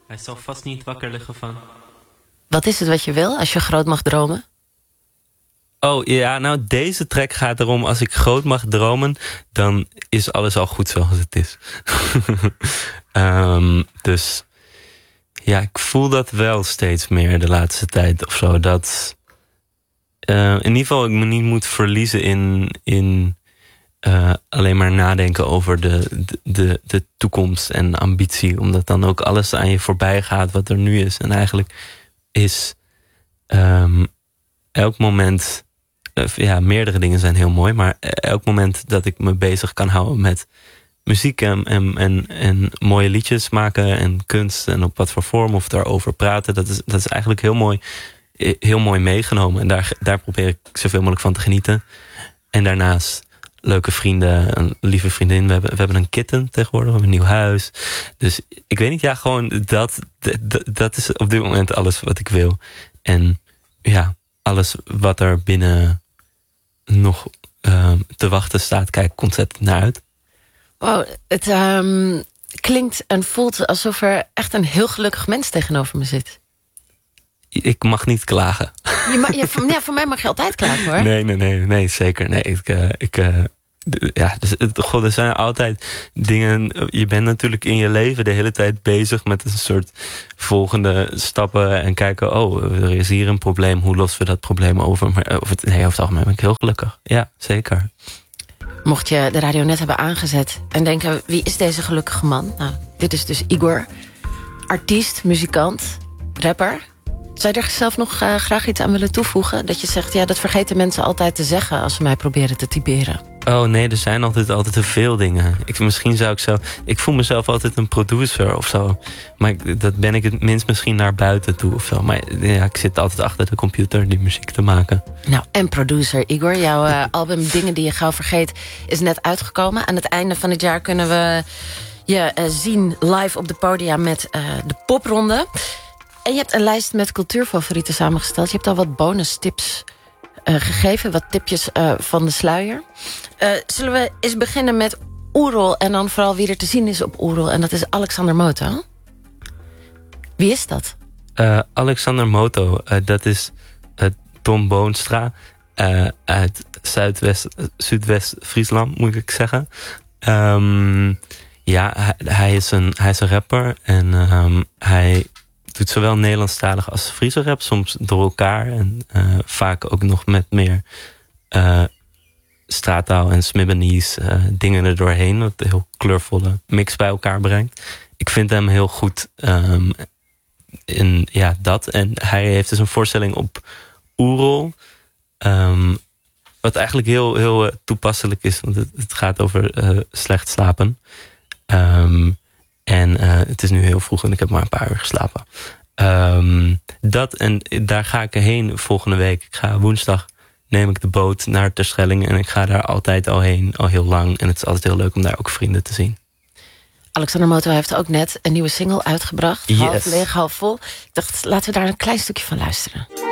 Hij zal vast niet wakker liggen van... Wat is het wat je wil als je groot mag dromen? Oh ja, nou deze track gaat erom... als ik groot mag dromen... dan is alles al goed zoals het is. Dus ja, ik voel dat wel steeds meer de laatste tijd of zo. Dat in ieder geval ik me niet moet verliezen in alleen maar nadenken over de toekomst en ambitie. Omdat dan ook alles aan je voorbij gaat wat er nu is. En eigenlijk is elk moment... meerdere dingen zijn heel mooi. Maar elk moment dat ik me bezig kan houden met muziek en mooie liedjes maken en kunst en op wat voor vorm of daarover praten, dat is eigenlijk heel mooi meegenomen. En daar probeer ik zoveel mogelijk van te genieten. En daarnaast leuke vrienden, een lieve vriendin. We hebben een kitten tegenwoordig, we hebben een nieuw huis. Dus ik weet niet, ja, gewoon dat is op dit moment alles wat ik wil. En ja, alles wat er binnen nog te wachten staat, kijk ik ontzettend naar uit. Wow, het klinkt en voelt alsof er echt een heel gelukkig mens tegenover me zit. Ik mag niet klagen. Voor mij mag je altijd klagen, hoor. Nee, zeker. Nee, er zijn altijd dingen. Je bent natuurlijk in je leven de hele tijd bezig met een soort volgende stappen en kijken, er is hier een probleem, hoe lossen we dat probleem over? Maar over het algemeen ben ik heel gelukkig. Ja, zeker. Mocht je de radio net hebben aangezet en denken, wie is deze gelukkige man? Nou, dit is dus Igor. Artiest, muzikant, rapper. Zou je er zelf nog graag iets aan willen toevoegen? Dat je zegt, ja, dat vergeten mensen altijd te zeggen als ze mij proberen te typeren. Oh nee, er zijn altijd te veel dingen. Ik voel mezelf altijd een producer of zo. Maar dat ben ik het minst misschien naar buiten toe of zo. Maar ja, ik zit altijd achter de computer die muziek te maken. Nou, en producer Igor, jouw album Dingen die je gauw vergeet is net uitgekomen. Aan het einde van het jaar kunnen we je zien live op de podia met de popronde. En je hebt een lijst met cultuurfavorieten samengesteld. Je hebt al wat bonus tips gegeven, wat tipjes van de sluier. Zullen we eens beginnen met Oerol en dan vooral wie er te zien is op Oerol. En dat is Alexander Moto. Wie is dat? Alexander Moto, dat is Tom Boonstra uit Zuidwest Friesland, moet ik zeggen. Hij is een rapper en hij doet zowel Nederlandstalig als Friese rap, soms door elkaar. En vaak ook nog met meer straattaal en Smibbenies dingen er doorheen. Wat een heel kleurvolle mix bij elkaar brengt. Ik vind hem heel goed in dat. En hij heeft dus een voorstelling op Oerol. Wat eigenlijk heel, heel toepasselijk is. Want het gaat over slecht slapen. Het is nu heel vroeg en ik heb maar een paar uur geslapen. Daar ga ik heen volgende week. Ik ga woensdag, neem ik de boot naar Terschelling. En ik ga daar altijd al heen, al heel lang. En het is altijd heel leuk om daar ook vrienden te zien. Alexander Moto heeft ook net een nieuwe single uitgebracht. Yes. Half leeg, half vol. Ik dacht, laten we daar een klein stukje van luisteren.